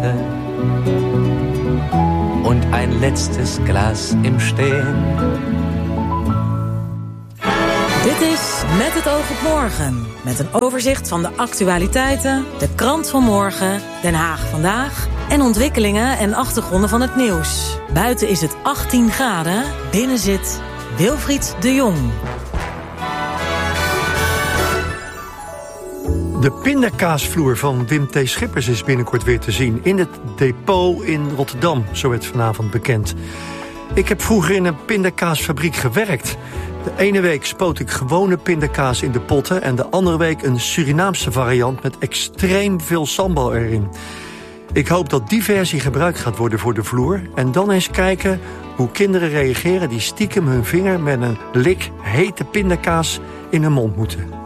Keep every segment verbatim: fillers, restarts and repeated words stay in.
Worte und ein letztes Glas im Stehen. Dit is Met het oog op morgen. Met een overzicht van de actualiteiten, de krant van morgen, Den Haag vandaag en ontwikkelingen en achtergronden van het nieuws. Buiten is het achttien graden, binnen zit Wilfried de Jong. De pindakaasvloer van Wim T. Schippers is binnenkort weer te zien in het depot in Rotterdam, zo werd vanavond bekend. Ik heb vroeger in een pindakaasfabriek gewerkt. De ene week spoot ik gewone pindakaas in de potten en de andere week een Surinaamse variant met extreem veel sambal erin. Ik hoop dat die versie gebruikt gaat worden voor de vloer en dan eens kijken hoe kinderen reageren die stiekem hun vinger met een lik hete pindakaas in hun mond moeten.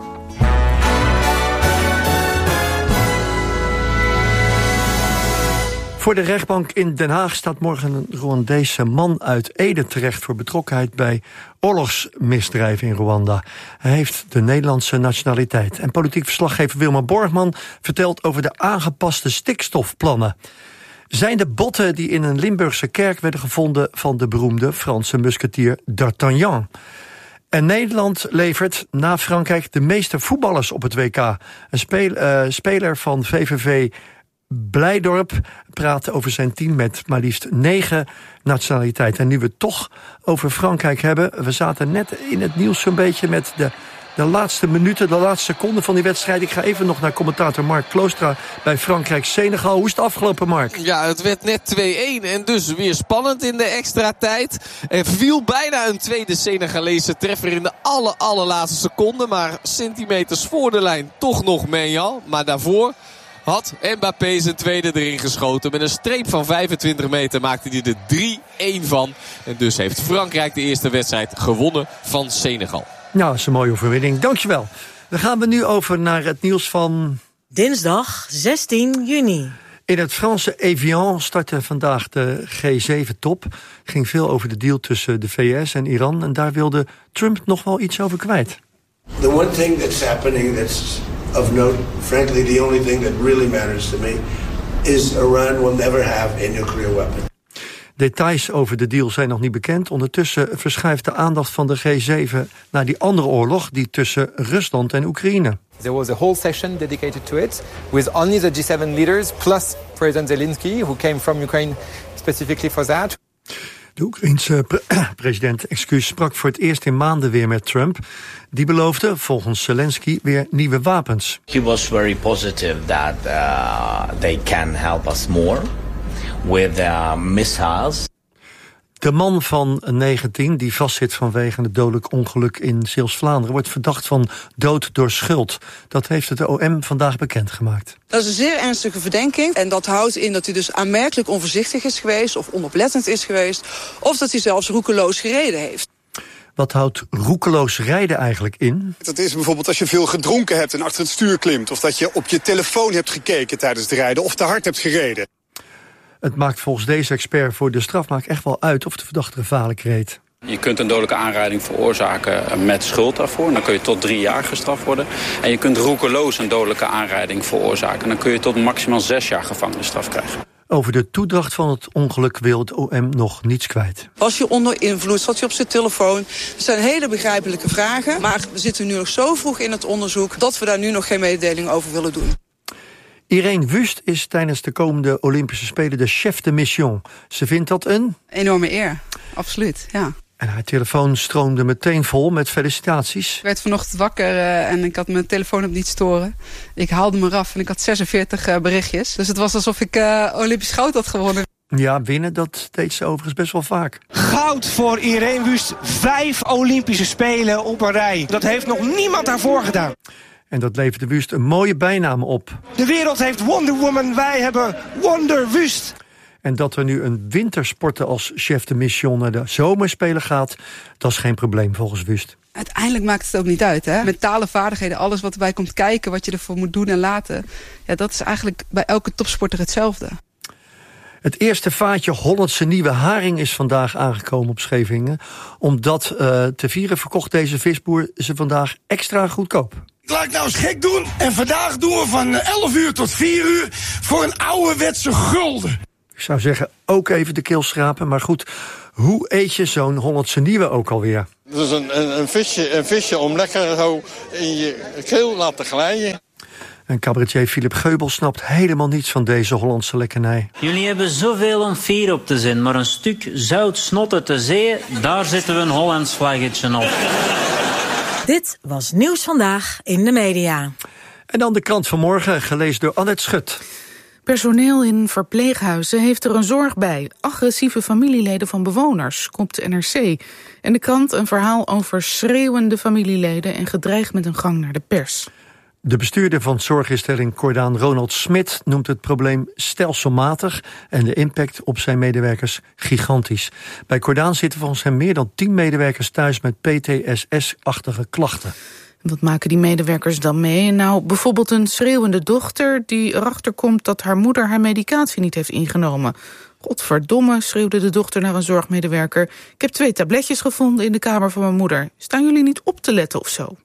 Voor de rechtbank in Den Haag staat morgen een Rwandese man uit Ede terecht voor betrokkenheid bij oorlogsmisdrijven in Rwanda. Hij heeft de Nederlandse nationaliteit. En politiek verslaggever Wilma Borgman vertelt over de aangepaste stikstofplannen. Zijn de botten die in een Limburgse kerk werden gevonden van de beroemde Franse musketier d'Artagnan. En Nederland levert na Frankrijk de meeste voetballers op het W K. Een speel, uh, speler van V V V Blijdorp praat over zijn team met maar liefst negen nationaliteiten. En nu we het toch over Frankrijk hebben, we zaten net in het nieuws zo'n beetje met de, de laatste minuten, de laatste seconden van die wedstrijd. Ik ga even nog naar commentator Mark Kloostra bij Frankrijk-Senegal. Hoe is het afgelopen, Mark? Ja, het werd net twee-een en dus weer spannend in de extra tijd. Er viel bijna een tweede Senegalese treffer in de aller, allerlaatste seconde. Maar centimeters voor de lijn toch nog Maignan. Maar daarvoor had Mbappé zijn tweede erin geschoten. Met een streep van vijfentwintig meter maakte hij er drie-een van. En dus heeft Frankrijk de eerste wedstrijd gewonnen van Senegal. Nou, dat is een mooie overwinning. Dankjewel. Dan gaan we nu over naar het nieuws van dinsdag zestien juni. In het Franse Evian startte vandaag de G zeven top. Er ging veel over de deal tussen de V S en Iran. En daar wilde Trump nog wel iets over kwijt. The one thing that's happening that's of note, frankly, the only thing that really matters to me, is Iran will never have a nuclear weapon. Details over de deal zijn nog niet bekend. Ondertussen verschuift de aandacht van de G zeven naar die andere oorlog, die tussen Rusland en Oekraïne. There was a whole session dedicated to it, with only the G seven leaders, plus President Zelensky, who came from Ukraine specifically for that. De Oekraïense pre- president excuus, sprak voor het eerst in maanden weer met Trump. Die beloofde, volgens Zelensky, weer nieuwe wapens. He was very positive that uh, they can help us more with uh, missiles. De man van negentien, die vastzit vanwege het dodelijk ongeluk in Zeeuws-Vlaanderen, wordt verdacht van dood door schuld. Dat heeft het O M vandaag bekendgemaakt. Dat is een zeer ernstige verdenking. En dat houdt in dat hij dus aanmerkelijk onvoorzichtig is geweest of onoplettend is geweest, of dat hij zelfs roekeloos gereden heeft. Wat houdt roekeloos rijden eigenlijk in? Dat is bijvoorbeeld als je veel gedronken hebt en achter het stuur klimt, of dat je op je telefoon hebt gekeken tijdens het rijden of te hard hebt gereden. Het maakt volgens deze expert voor de strafmaak echt wel uit of de verdachte gevaarlijk reed. Je kunt een dodelijke aanrijding veroorzaken met schuld daarvoor. Dan kun je tot drie jaar gestraft worden. En je kunt roekeloos een dodelijke aanrijding veroorzaken. Dan kun je tot maximaal zes jaar gevangenisstraf krijgen. Over de toedracht van het ongeluk wil het O M nog niets kwijt. Was je onder invloed? Zat je op zijn telefoon? Dat zijn hele begrijpelijke vragen. Maar we zitten nu nog zo vroeg in het onderzoek dat we daar nu nog geen mededeling over willen doen. Irene Wust is tijdens de komende Olympische Spelen de chef de mission. Ze vindt dat een enorme eer, absoluut, ja. En haar telefoon stroomde meteen vol met felicitaties. Ik werd vanochtend wakker uh, en ik had mijn telefoon op niet storen. Ik haalde me eraf en ik had zesenveertig uh, berichtjes. Dus het was alsof ik uh, Olympisch goud had gewonnen. Ja, winnen, dat deed ze overigens best wel vaak. Goud voor Irene Wust. Vijf Olympische Spelen op een rij. Dat heeft nog niemand daarvoor gedaan. En dat leverde Wust een mooie bijnaam op. De wereld heeft Wonder Woman, wij hebben Wonder Wust. En dat er nu een wintersporter als chef de mission naar de zomerspelen gaat, dat is geen probleem volgens Wust. Uiteindelijk maakt het ook niet uit, hè? Mentale vaardigheden, alles wat erbij komt kijken, wat je ervoor moet doen en laten. Ja, dat is eigenlijk bij elke topsporter hetzelfde. Het eerste vaatje Hollandse nieuwe haring is vandaag aangekomen op Scheveningen. Om dat uh, te vieren verkocht deze visboer ze vandaag extra goedkoop. Laat ik nou eens gek doen. En vandaag doen we van elf uur tot vier uur voor een ouderwetse gulden. Ik zou zeggen, ook even de keel schrapen. Maar goed, hoe eet je zo'n Hollandse nieuwe ook alweer? Dus een, een, een, visje, een visje om lekker zo in je keel laten glijden. En cabaretier Philip Geubel snapt helemaal niets van deze Hollandse lekkernij. Jullie hebben zoveel een vier op te zin, maar een stuk zout snotten te zee, daar zetten we een Hollands vlaggetje op. Dit was Nieuws Vandaag in de media. En dan de krant van morgen, gelezen door Annette Schut. Personeel in verpleeghuizen heeft er een zorg bij. Agressieve familieleden van bewoners, komt de N R C. En de krant een verhaal over schreeuwende familieleden en gedreigd met een gang naar de pers. De bestuurder van zorginstelling Cordaan, Ronald Smit, noemt het probleem stelselmatig en de impact op zijn medewerkers gigantisch. Bij Cordaan zitten volgens hem meer dan tien medewerkers thuis met P T S S-achtige klachten. Wat maken die medewerkers dan mee? Nou, bijvoorbeeld een schreeuwende dochter die erachter komt dat haar moeder haar medicatie niet heeft ingenomen. Godverdomme, schreeuwde de dochter naar een zorgmedewerker. Ik heb twee tabletjes gevonden in de kamer van mijn moeder. Staan jullie niet op te letten of zo?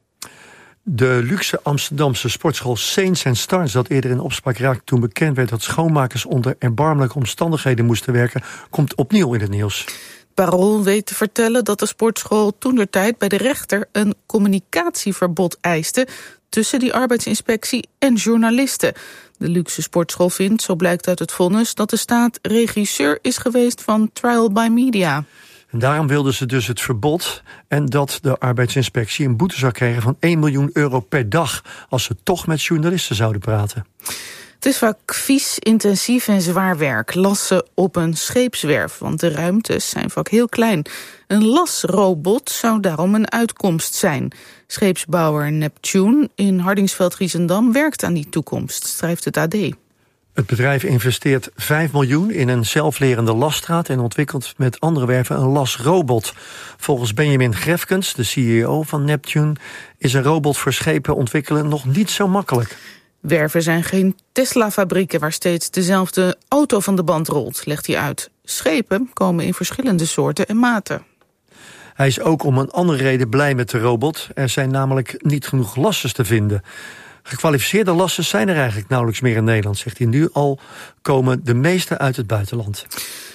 De luxe Amsterdamse sportschool Saints and Stars, dat eerder in opspraak raakte toen bekend werd dat schoonmakers onder erbarmelijke omstandigheden moesten werken, komt opnieuw in het nieuws. Parool weet te vertellen dat de sportschool toentertijd bij de rechter een communicatieverbod eiste tussen die arbeidsinspectie en journalisten. De luxe sportschool vindt, zo blijkt uit het vonnis, dat de staat regisseur is geweest van Trial by Media. En daarom wilden ze dus het verbod en dat de arbeidsinspectie een boete zou krijgen van één miljoen euro per dag als ze toch met journalisten zouden praten. Het is vaak vies, intensief en zwaar werk. Lassen op een scheepswerf, want de ruimtes zijn vaak heel klein. Een lasrobot zou daarom een uitkomst zijn. Scheepsbouwer Neptune in Hardingsveld-Giessendam werkt aan die toekomst, schrijft het A D. Het bedrijf investeert vijf miljoen in een zelflerende lasstraat en ontwikkelt met andere werven een lasrobot. Volgens Benjamin Grefkens, de C E O van Neptune, is een robot voor schepen ontwikkelen nog niet zo makkelijk. Werven zijn geen Tesla-fabrieken waar steeds dezelfde auto van de band rolt, legt hij uit. Schepen komen in verschillende soorten en maten. Hij is ook om een andere reden blij met de robot. Er zijn namelijk niet genoeg lassers te vinden. Gekwalificeerde lassers zijn er eigenlijk nauwelijks meer in Nederland, zegt hij. Nu al komen de meeste uit het buitenland.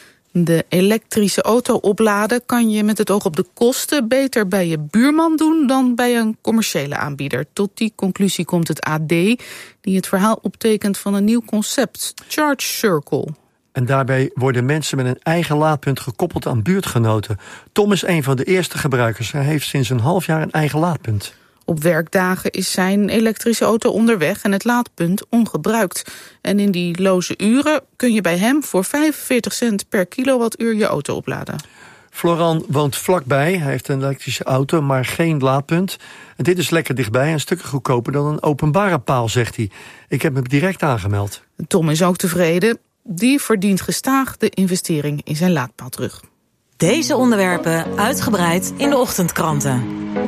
De elektrische auto opladen kan je met het oog op de kosten beter bij je buurman doen dan bij een commerciële aanbieder. Tot die conclusie komt het A D, die het verhaal optekent van een nieuw concept, Charge Circle. En daarbij worden mensen met een eigen laadpunt gekoppeld aan buurtgenoten. Tom is een van de eerste gebruikers. Hij heeft sinds een half jaar een eigen laadpunt. Op werkdagen is zijn elektrische auto onderweg en het laadpunt ongebruikt. En in die loze uren kun je bij hem voor vijfenveertig cent per kilowattuur je auto opladen. Florian woont vlakbij. Hij heeft een elektrische auto, maar geen laadpunt. En dit is lekker dichtbij en stukken goedkoper dan een openbare paal, zegt hij. Ik heb me direct aangemeld. Tom is ook tevreden. Die verdient gestaag de investering in zijn laadpaal terug. Deze onderwerpen uitgebreid in de ochtendkranten.